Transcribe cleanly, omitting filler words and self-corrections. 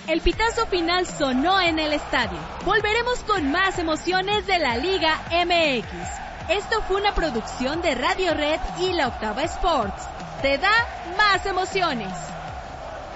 El pitazo final sonó en el estadio. Volveremos con más emociones de la Liga MX. Esto fue una producción de Radio Red y La Octava Sports. Te da más emociones.